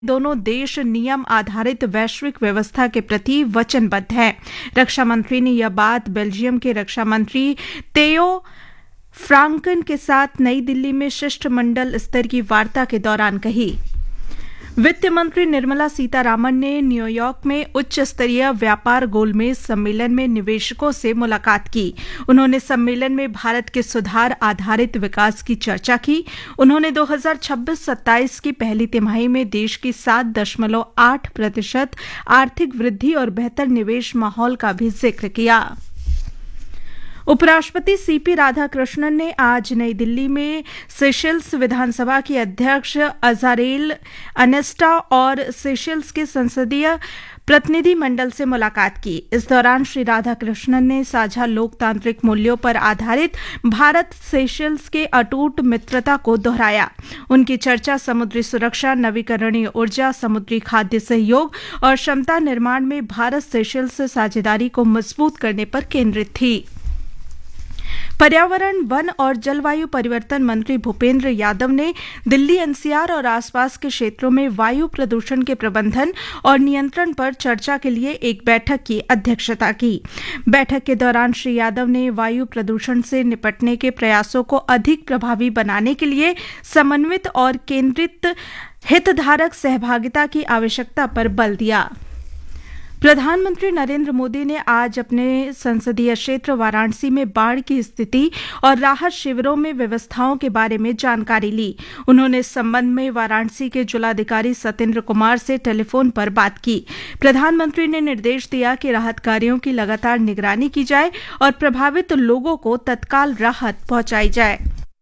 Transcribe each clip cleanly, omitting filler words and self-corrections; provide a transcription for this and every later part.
दोनों देश नियम आधारित वैश्विक व्यवस्था के प्रति वचनबद्ध हैं। रक्षा मंत्री ने यह बात बेल्जियम के रक्षा मंत्री तेयो फ्रांकन के साथ नई दिल्ली में शिष्टमंडल स्तर की वार्ता के दौरान कही। वित्त मंत्री निर्मला सीतारामन ने न्यूयॉर्क में उच्च स्तरीय व्यापार गोलमेज सम्मेलन में निवेशकों से मुलाकात की। उन्होंने सम्मेलन में भारत के सुधार आधारित विकास की चर्चा की। उन्होंने 2026-27 की पहली तिमाही में देश की 7.8% आर्थिक वृद्धि और बेहतर निवेश माहौल का भी जिक्र किया। उपराष्ट्रपति सीपी राधाकृष्णन ने आज नई दिल्ली में सेशेल्स विधानसभा के अध्यक्ष अजारेल अनेस्टा और सेशेल्स के संसदीय प्रतिनिधि मंडल से मुलाकात की। इस दौरान श्री राधाकृष्णन ने साझा लोकतांत्रिक मूल्यों पर आधारित भारत सेशेल्स के अटूट मित्रता को दोहराया। उनकी चर्चा समुद्री सुरक्षा, नवीकरणीय ऊर्जा, समुद्री खाद्य सहयोग और क्षमता निर्माण में भारत सेशेल्स साझेदारी को मजबूत करने पर केंद्रित थी। पर्यावरण, वन और जलवायु परिवर्तन मंत्री भूपेंद्र यादव ने दिल्ली एनसीआर और आसपास के क्षेत्रों में वायु प्रदूषण के प्रबंधन और नियंत्रण पर चर्चा के लिए एक बैठक की अध्यक्षता की। बैठक के दौरान श्री यादव ने वायु प्रदूषण से निपटने के प्रयासों को अधिक प्रभावी बनाने के लिए समन्वित और केंद्रित हितधारक सहभागिता की आवश्यकता पर बल दिया। प्रधानमंत्री नरेंद्र मोदी ने आज अपने संसदीय क्षेत्र वाराणसी में बाढ़ की स्थिति और राहत शिविरों में व्यवस्थाओं के बारे में जानकारी ली। उन्होंने इस संबंध में वाराणसी के जिलाधिकारी सत्येंद्र कुमार से टेलीफोन पर बात की। प्रधानमंत्री ने निर्देश दिया कि राहत कार्यों की लगातार निगरानी की जाए और प्रभावित लोगों को तत्काल राहत पहुंचाई जाए।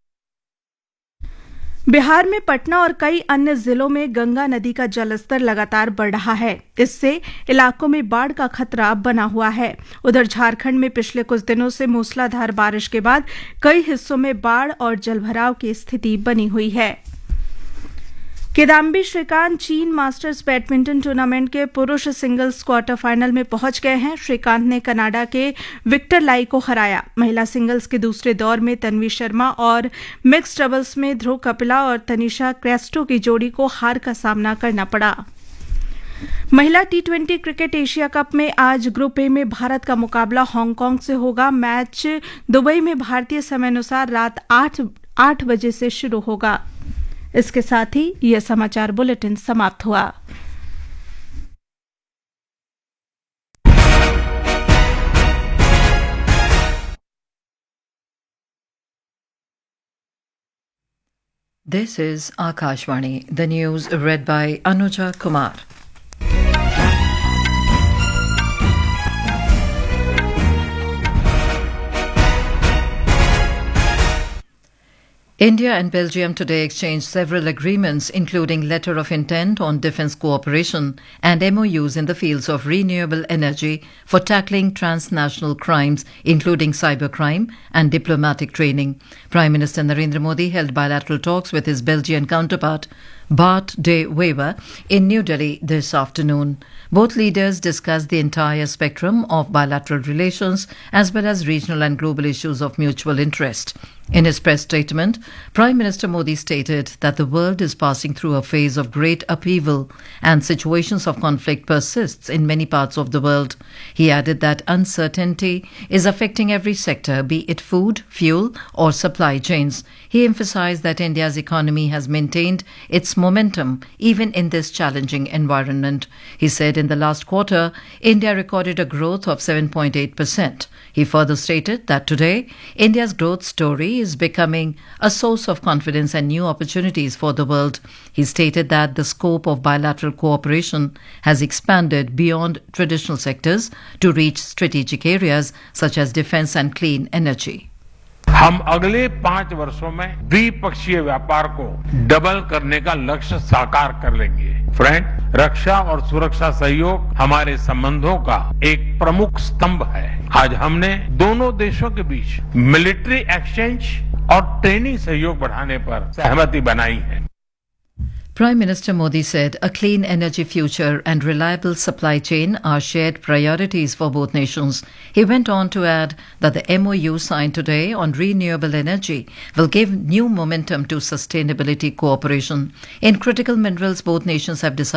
बिहार में पटना और कई अन्य जिलों में गंगा नदी का जलस्तर लगातार बढ़ रहा है। इससे इलाकों में बाढ़ का खतरा बना हुआ है। उधर झारखंड में पिछले कुछ दिनों से मूसलाधार बारिश के बाद कई हिस्सों में बाढ़ और जलभराव की स्थिति बनी हुई है। किदाम्बी श्रीकांत चीन मास्टर्स बैडमिंटन टूर्नामेंट के पुरुष सिंगल्स क्वार्टर फाइनल में पहुंच गए हैं। श्रीकांत ने कनाडा के विक्टर लाई को हराया। महिला सिंगल्स के दूसरे दौर में तन्वी शर्मा और मिक्स डबल्स में ध्रुव कपिला और तनिषा क्रेस्टो की जोड़ी को हार का सामना करना पड़ा। महिला T20 क्रिकेट एशिया कप में आज ग्रुप ए में भारत का मुकाबला हांगकांग से होगा। मैच दुबई में भारतीय समयानुसार रात 8 बजे से शुरू होगा। इसके साथ ही यह समाचार बुलेटिन समाप्त हुआ। This is Akashvani, the news read by Anuja Kumar. India and Belgium today exchanged several agreements, including letter of intent on defence cooperation and MOUs in the fields of renewable energy for tackling transnational crimes, including cybercrime and diplomatic training. Prime Minister Narendra Modi held bilateral talks with his Belgian counterpart, Bart de Wever, in New Delhi this afternoon. Both leaders discussed the entire spectrum of bilateral relations as well as regional and global issues of mutual interest. In his press statement, Prime Minister Modi stated that the world is passing through a phase of great upheaval and situations of conflict persists in many parts of the world. He added that uncertainty is affecting every sector, be it food, fuel or supply chains. He emphasized that India's economy has maintained its momentum even in this challenging environment. He said in the last quarter, India recorded a growth of 7.8%. He further stated that today, India's growth story is becoming a source of confidence and new opportunities for the world. He stated that the scope of bilateral cooperation has expanded beyond traditional sectors to reach strategic areas such as defense and clean energy. हम अगले 5 वर्षों में द्विपक्षीय व्यापार को double करने का लक्ष्य साकार कर लेंगे। फ्रेंड, रक्षा और सुरक्षा सहयोग हमारे संबंधों का एक प्रमुख स्तंभ है। आज हमने दोनों देशों के बीच मिलिट्री एक्सचेंज और ट्रेनिंग सहयोग बढ़ाने पर सहमति बनाई है। Prime Minister Modi said a clean energy future and reliable supply chain are shared priorities for both nations. He went on to add that the MOU signed today on renewable energy will give new momentum to sustainability cooperation. In critical minerals, both nations have decided